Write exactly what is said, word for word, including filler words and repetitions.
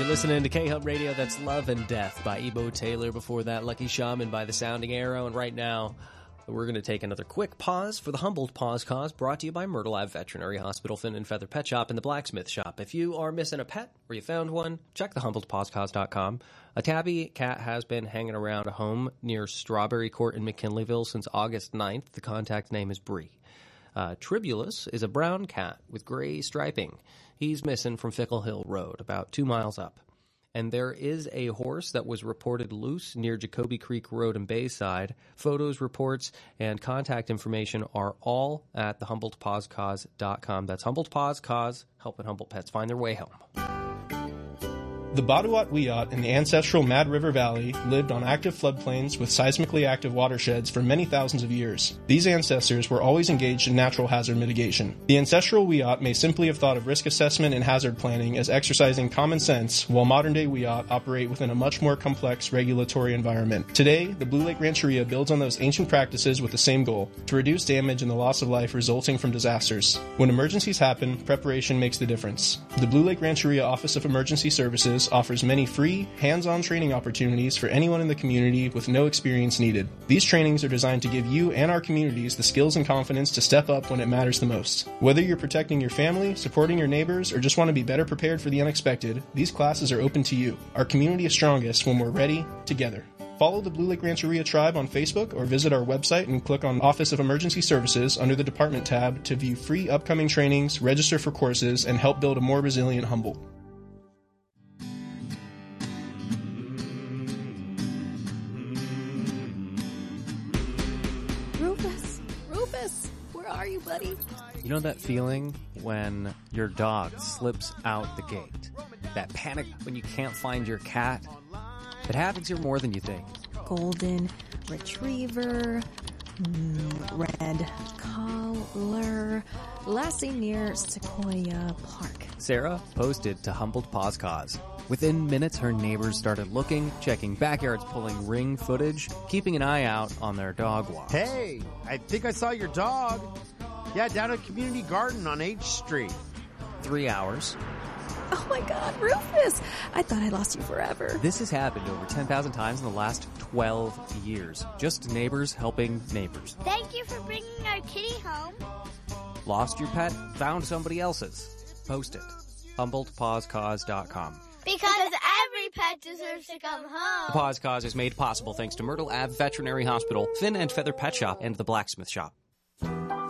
You're listening to K-Hub Radio. That's Love and Death by Ebo Taylor. Before that, Lucky Shaman by The Sounding Arrow. And right now, we're going to take another quick pause for the Humboldt Pause Cause, brought to you by Myrtle Ave Veterinary Hospital, Fin and Feather Pet Shop, and the Blacksmith Shop. If you are missing a pet or you found one, check the Humboldt Pause Cause dot com. A tabby cat has been hanging around a home near Strawberry Court in McKinleyville since August ninth. The contact name is Bree. Uh, Tribulus is a brown cat with gray striping. He's missing from Fickle Hill Road, about two miles up. And there is a horse that was reported loose near Jacoby Creek Road in Bayside. Photos, reports, and contact information are all at the Humboldt Pause Cause dot com. That's Humboldt Pause Cause, helping Humboldt pets find their way home. The Baduat Wiyot in the ancestral Mad River Valley lived on active floodplains with seismically active watersheds for many thousands of years. These ancestors were always engaged in natural hazard mitigation. The ancestral Wiyot may simply have thought of risk assessment and hazard planning as exercising common sense, while modern-day Wiyot operate within a much more complex regulatory environment. Today, the Blue Lake Rancheria builds on those ancient practices with the same goal, to reduce damage and the loss of life resulting from disasters. When emergencies happen, preparation makes the difference. The Blue Lake Rancheria Office of Emergency Services offers many free, hands-on training opportunities for anyone in the community with no experience needed. These trainings are designed to give you and our communities the skills and confidence to step up when it matters the most. Whether you're protecting your family, supporting your neighbors, or just want to be better prepared for the unexpected, these classes are open to you. Our community is strongest when we're ready, together. Follow the Blue Lake Rancheria Tribe on Facebook or visit our website and click on Office of Emergency Services under the Department tab to view free upcoming trainings, register for courses, and help build a more resilient Humboldt. Are you, buddy? You know that feeling when your dog slips out the gate? That panic when you can't find your cat? It happens here more than you think. Golden Retriever, mm, Red Collar, Lassie near Sequoia Park. Sarah posted to Humboldt Pause Cause. Within minutes, her neighbors started looking, checking backyards, pulling ring footage, keeping an eye out on their dog walks. Hey, I think I saw your dog. Yeah, down at Community Garden on H Street. Three hours. Oh my God, Rufus! I thought I lost you forever. This has happened over ten thousand times in the last twelve years. Just neighbors helping neighbors. Thank you for bringing our kitty home. Lost your pet? Found somebody else's. Post it. Humboldt Pause Cause dot com. Because every pet deserves to come home. The Pause Cause is made possible thanks to Myrtle Ave Veterinary Hospital, Fin and Feather Pet Shop, and the Blacksmith Shop.